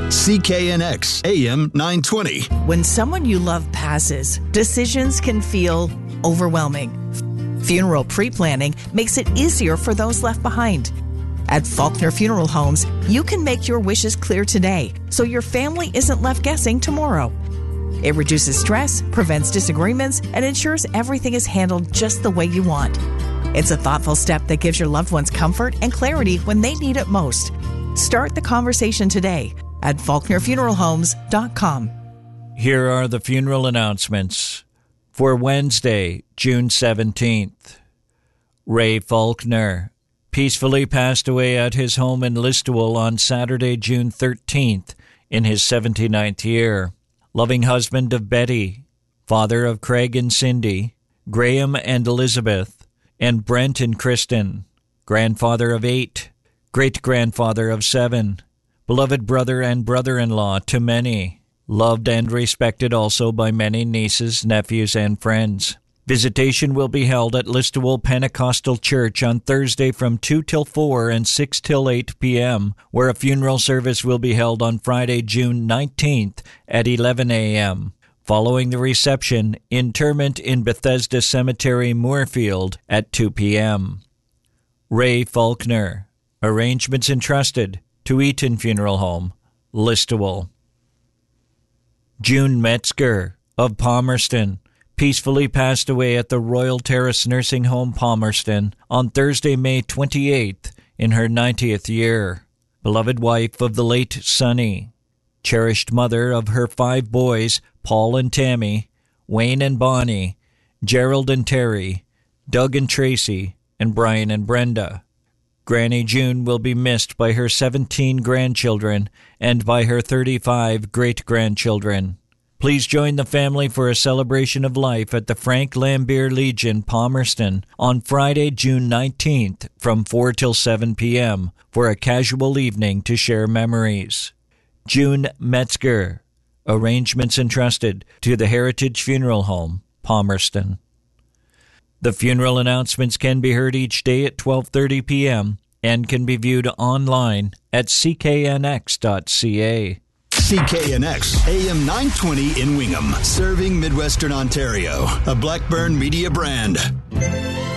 CKNX AM 920. When someone you love passes, decisions can feel overwhelming. Funeral pre-planning makes it easier for those left behind. At Faulkner Funeral Homes, you can make your wishes clear today so your family isn't left guessing tomorrow. It reduces stress, prevents disagreements, and ensures everything is handled just the way you want. It's a thoughtful step that gives your loved ones comfort and clarity when they need it most. Start the conversation today at FaulknerFuneralHomes.com. Here are the funeral announcements. For Wednesday, June 17th, Ray Faulkner peacefully passed away at his home in Listowel on Saturday, June 13th, in his 79th year. Loving husband of Betty, father of Craig and Cindy, Graham and Elizabeth, and Brent and Kristen, grandfather of 8, great-grandfather of 7, beloved brother and brother-in-law to many, loved and respected also by many nieces, nephews, and friends. Visitation will be held at Listowel Pentecostal Church on Thursday from 2 till 4 and 6 till 8 p.m., where a funeral service will be held on Friday, June 19th at 11 a.m. Following the reception, interment in Bethesda Cemetery, Moorfield at 2 p.m. Ray Faulkner. Arrangements entrusted to Eaton Funeral Home, Listowel. June Metzger of Palmerston peacefully passed away at the Royal Terrace Nursing Home, Palmerston, on Thursday, May 28th, in her 90th year. Beloved wife of the late Sonny, cherished mother of her 5 boys, Paul and Tammy, Wayne and Bonnie, Gerald and Terry, Doug and Tracy, and Brian and Brenda. Granny June will be missed by her 17 grandchildren and by her 35 great-grandchildren. Please join the family for a celebration of life at the Frank Lambier Legion, Palmerston, on Friday, June 19th from 4 till 7 p.m. for a casual evening to share memories. June Metzger. Arrangements entrusted to the Heritage Funeral Home, Palmerston. The funeral announcements can be heard each day at 12:30 p.m. and can be viewed online at cknx.ca. CKNX AM 920 in Wingham, serving Midwestern Ontario, a Blackburn Media brand.